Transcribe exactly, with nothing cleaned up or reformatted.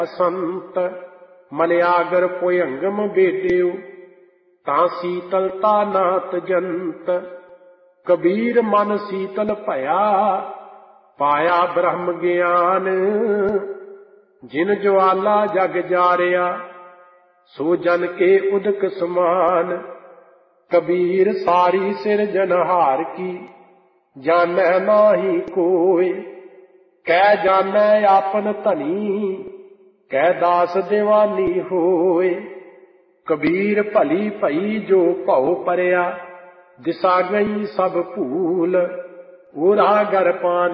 ਸੰਤ ਮਲਿਆਗਰ ਭੁਯੰਗਮ ਬੇਟਿਓ ਤਾਂ ਸੀਤਲਤਾ ਨਾਤ ਜੰਤ। ਕਬੀਰ ਮਨ ਸੀਤਲ ਭਇਆ ਪਾਇਆ ਬ੍ਰਹਮ ਗਿਆਨ। ਜਿਨ ਜਵਾਲਾ ਜਗ ਜਾਰਿਆ ਸੋ ਜਨ ਕੇ ਉਦਕ ਸਮਾਨ। ਕਬੀਰ ਸਾਰੀ ਸਿਰਜਨਹਾਰ ਕੀ ਜਾਣੈ ਨਾਹੀ ਕੋਇ। ਕਹਿ ਜਾਣੈ ਆਪਨ ਧਨੀ ਕਹਿ ਦਾਸ ਦੀਵਾਨੀ ਹੋਏ। ਕਬੀਰ ਭਲੀ ਭਈ ਜੋ ਭਉ ਪਰਿਆ ਦਿਸਾ ਗਈ ਸਭ ਭੂਲ। ਊਰਾ ਗਰ ਪਾਣੀ